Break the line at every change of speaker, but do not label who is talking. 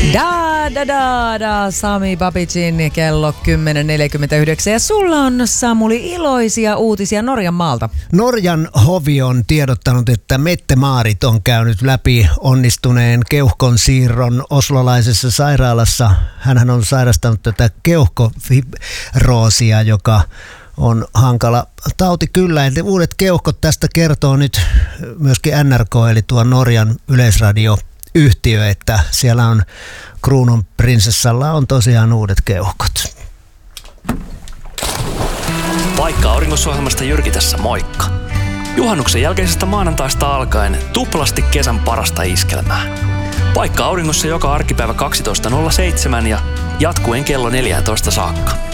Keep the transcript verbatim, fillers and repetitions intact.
Da da da da, Sami Babicin kello kymmenen neljäkymmentäyhdeksän ja sulla on, Samuli, iloisia uutisia Norjan maalta.
Norjan hovi on tiedottanut, että Mette Maarit on käynyt läpi onnistuneen keuhkon siirron oslolaisessa sairaalassa. Hänhän on sairastanut tätä keuhkofibroosia, joka on hankala tauti kyllä. Eli uudet keuhkot tästä kertoo nyt myöskin N R K, eli tuo Norjan yleisradioyhtiö, että siellä on kruunun prinsessalla on tosiaan uudet keuhkot.
Paikka auringossa-ohjelmasta Jyrki tässä, moikka. Juhannuksen jälkeisestä maanantaista alkaen tuplasti kesän parasta iskelmää. Paikka auringossa joka arkipäivä kaksitoista nolla seitsemän ja jatkuen kello neljätoista saakka.